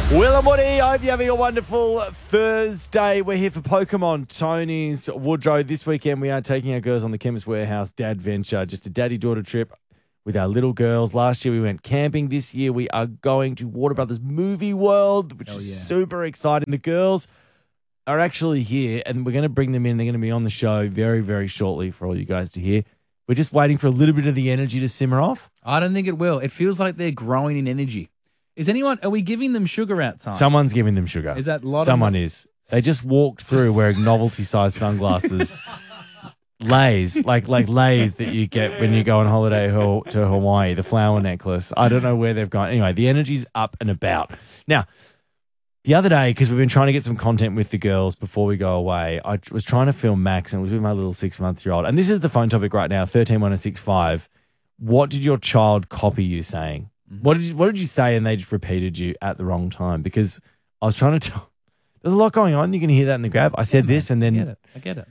Will and Woody, I hope you're having a wonderful Thursday. We're here for Pokemon Tony's Woodrow. This weekend, we are taking our girls on the Chemist Warehouse Dad Venture, just a daddy-daughter trip with our little girls. Last year, we went camping. This year, we are going to Warner Brothers Movie World, which is super exciting. The girls are actually here, and we're going to bring them in. They're going to be on the show very, very shortly for all you guys to hear. We're just waiting for a little bit of the energy to simmer off. I don't think it will. It feels like they're growing in energy. Are we giving them sugar outside? Someone's giving them sugar. Is that a lot? Someone is. They just walked through wearing novelty-sized sunglasses. Lays, like Lays that you get when you go on holiday to Hawaii, the flower necklace. I don't know where they've gone. Anyway, the energy's up and about. Now, the other day, because we've been trying to get some content with the girls before we go away, I was trying to film Max, and it was with my little 6-month-old. And this is the phone topic right now, 131065. What did your child copy you saying? What did you say and they just repeated you at the wrong time? Because I was trying to tell. There's a lot going on. You're going to hear that in the grab. I said this and then. I get it.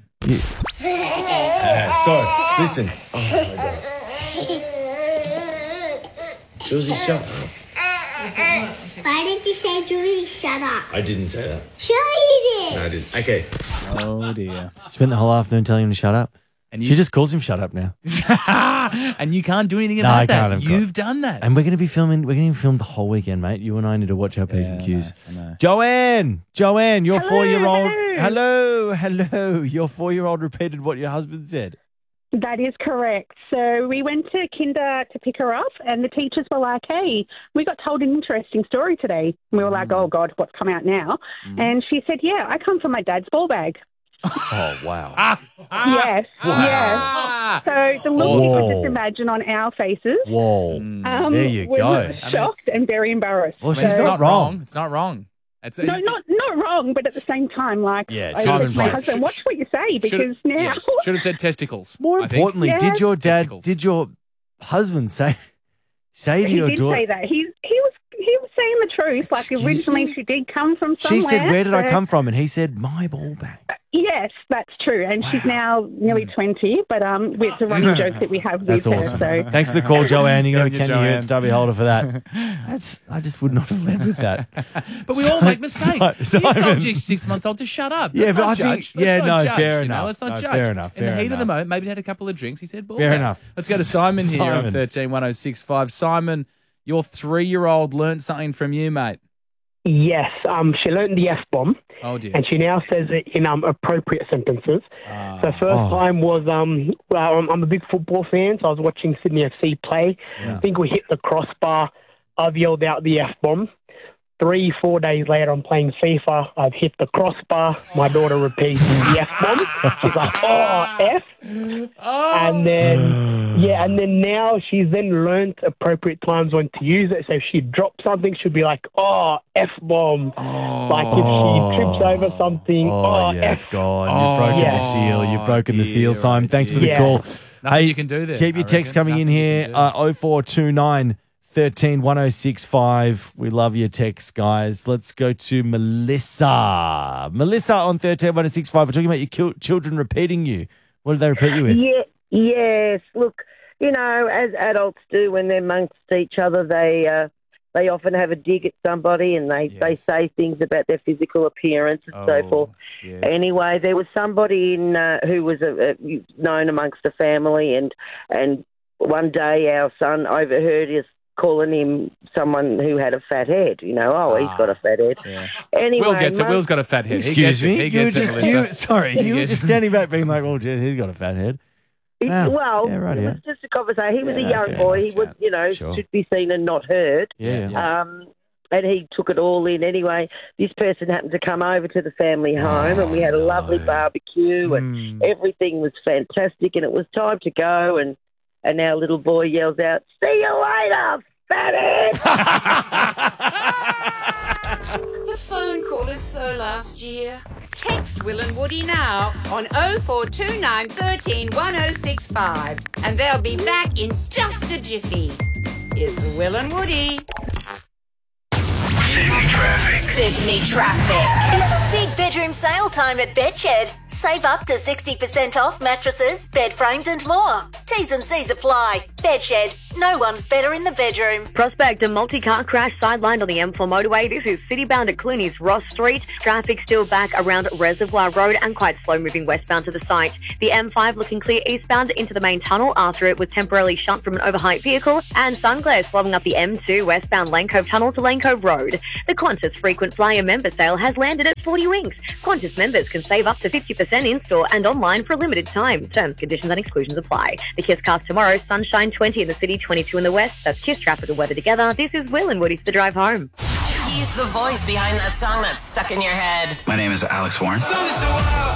So, listen. Oh, my God. Josie, shut up. Why did you say Julie shut up? I didn't say that. Sure you did. No, I didn't. Okay. Oh, dear. Spent the whole afternoon telling him to shut up. And she just calls him shut up now. And you can't do anything about that. You've done that. And we're going to be filming. We're going to film the whole weekend, mate. You and I need to watch our P's and Q's. I know. Joanne, your 4-year-old. Hello. Your 4-year-old repeated what your husband said. That is correct. So we went to kinder to pick her up, and the teachers were like, hey, we got told an interesting story today. And we were like, oh, God, what's come out now? And she said, yeah, I come from my dad's ball bag. Oh, wow. Yes. So the look you could just imagine on our faces. Whoa. There you go. We're shocked and very embarrassed. Well, she's not wrong. It's not wrong. No, not wrong, but at the same time, like, yeah, I said to my husband, watch what you say, because now... Should have said testicles. More importantly, did your husband say to your daughter... He did say that. He was saying the truth. Like, originally she did come from somewhere. She said, where did I come from? And he said, my ball bag. Yes, that's true. And she's now nearly 20, but it's a running joke that we have with her. Awesome. So. Thanks for the call, Joanne. You got to Kenny Hewitt, Stubby Holder for that. I just would not have led with that. But we all make mistakes. You told your 6-month-old to shut up. Yeah, but I judge. think, fair enough. Let's not judge. Fair enough. In the heat of the moment, maybe he had a couple of drinks. He said, ball fair bag. enough. Let's go to Simon here on 131065. Simon, your 3-year-old learned something from you, mate. Yes, she learned the F-bomb. Oh, dear. And she now says it in appropriate sentences. So first time was, I'm a big football fan, so I was watching Sydney FC play. Yeah. I think we hit the crossbar. I've yelled out the F-bomb. 3-4 days later, I'm playing FIFA. I've hit the crossbar. My daughter repeats the F-bomb. She's like, F. And then now she's then learnt appropriate times when to use it. So if she drops something, she'll be like, F-bomb. Like if she trips over something, it's gone. You've broken the seal. You've broken the seal, Simon. Thanks for the call. Nothing you can do there. Keep your text coming in here. 0429 131065. We love your text, guys. Let's go to Melissa. Melissa on 131065. We're talking about your children repeating you. What did they repeat you with? Yes. Look, as adults do when they're amongst each other, they often have a dig at somebody and they say things about their physical appearance and so forth. Yes. Anyway, there was somebody who was known amongst the family, and one day our son overheard us calling him someone who had a fat head. He's got a fat head. Yeah. Anyway, Will gets it. Will's got a fat head. Excuse me? He gets it, Melissa. You were just standing back being like, he's got a fat head. It was just a conversation. He was a young boy. He was, should be seen and not heard. Yeah. And he took it all in. Anyway, this person happened to come over to the family home, and we had a lovely barbecue, and everything was fantastic, and it was time to go, and our little boy yells out, "See you later, fathead!" The phone call is so last year. Text Will and Woody now on 0429 13 1065, and they'll be back in just a jiffy. It's Will and Woody. Sydney traffic. It's big bedroom sale time at Bedshed. Save up to 60% off mattresses, bed frames and more. T's and C's apply. Bedshed. No one's better in the bedroom. Prospect, a multi-car crash sidelined on the M4 motorway. This is city-bound at Clooney's Ross Street. Traffic still back around Reservoir Road and quite slow-moving westbound to the site. The M5 looking clear eastbound into the main tunnel after it was temporarily shut from an overhyped vehicle. And Sunglass following up the M2 westbound Lane Cove Tunnel to Lane Cove Road. The Qantas frequent flyer member sale has landed at 40 Winks. Qantas members can save up to 50% in-store and online for a limited time. Terms, conditions and exclusions apply. The Kiss Cast tomorrow, sunshine 20 in the city, 22 in the west. That's Kiss traffic and weather together. This is Will and Woody's The Drive Home. He's the voice behind that song that's stuck in your head. My name is Alex Warren.